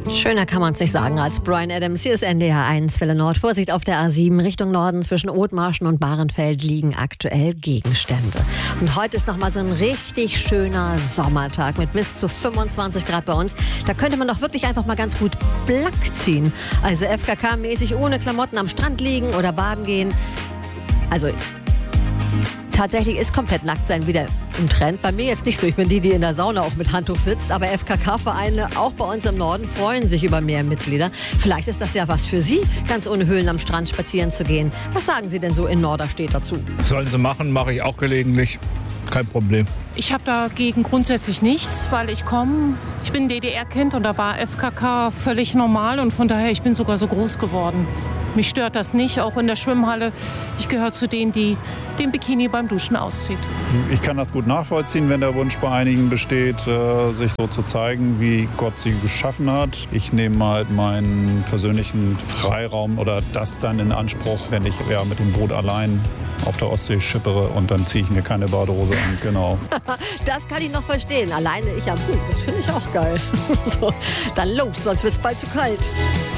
Schöner kann man es nicht sagen als Bryan Adams. Hier ist NDR 1, Welle Nord. Vorsicht, auf der A7 Richtung Norden zwischen Othmarschen und Bahrenfeld liegen aktuell Gegenstände. Und heute ist nochmal so ein richtig schöner Sommertag mit bis zu 25 Grad bei uns. Da könnte man doch wirklich einfach mal ganz gut blank ziehen. Also FKK-mäßig ohne Klamotten am Strand liegen oder baden gehen. Also tatsächlich ist komplett nackt sein wieder im Trend. Bei mir jetzt nicht so. Ich bin die in der Sauna auch mit Handtuch sitzt. Aber FKK-Vereine, auch bei uns im Norden, freuen sich über mehr Mitglieder. Vielleicht ist das ja was für Sie, ganz ohne Höhlen am Strand spazieren zu gehen. Was sagen Sie denn so in Norderstedt dazu? Sollen sie machen, mache ich auch gelegentlich. Kein Problem. Ich habe dagegen grundsätzlich nichts, weil ich bin DDR-Kind und da war FKK völlig normal und von daher, ich bin sogar so groß geworden. Mich stört das nicht, auch in der Schwimmhalle. Ich gehöre zu denen, die den Bikini beim Duschen auszieht. Ich kann das gut nachvollziehen, wenn der Wunsch bei einigen besteht, sich so zu zeigen, wie Gott sie geschaffen hat. Ich nehme halt meinen persönlichen Freiraum oder das dann in Anspruch, wenn ich mit dem Boot allein auf der Ostsee schippere und dann ziehe ich mir keine Badehose an, genau. Das kann ich noch verstehen. Alleine ich am Pool, das finde ich auch geil. So, dann los, sonst wird es bald zu kalt.